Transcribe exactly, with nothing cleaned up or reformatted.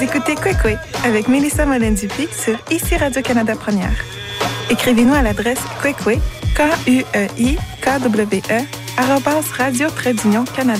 Vous écoutez Kwekwe avec Mélissa Mollin-Dupuis sur Ici Radio-Canada Première. Écrivez-nous à l'adresse kwekwe, K U E I K W E, arobase radio-canada.